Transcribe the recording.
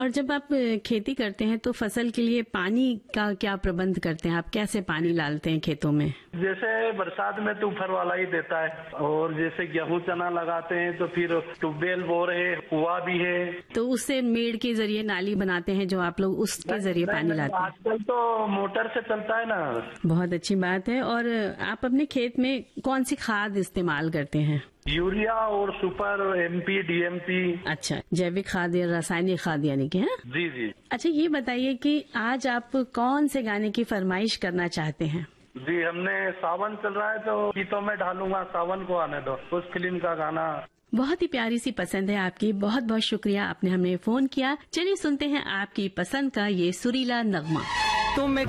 और जब आप खेती करते हैं तो फसल के लिए पानी का क्या प्रबंध करते हैं? आप कैसे पानी डालते हैं खेतों में? जैसे बरसात में तो ऊपर वाला ही देता है, और जैसे गेहूं चना लगाते हैं तो फिर ट्यूबवेल बोर है, कुआं भी है। तो उससे मेड़ के जरिए नाली बनाते हैं जो आप लोग, उसके जरिए पानी लाते हैं? आजकल तो मोटर से चलता है ना। बहुत अच्छी बात है। और आप अपने खेत में कौन सी खाद इस्तेमाल करते हैं? यूरिया और सुपर MP DMP। अच्छा, जैविक खाद या रासायनिक खाद यानी कि? है जी जी। अच्छा, ये बताइए कि आज आप कौन से गाने की फरमाइश करना चाहते हैं? जी, हमने सावन चल रहा है तो गीतों में ढालूंगा सावन को आने दो, उस फिल्म का गाना। बहुत ही प्यारी सी पसंद है आपकी। बहुत बहुत शुक्रिया, आपने हमें फोन किया। चलिए सुनते हैं आपकी पसंद का ये सुरीला नगमा। तुम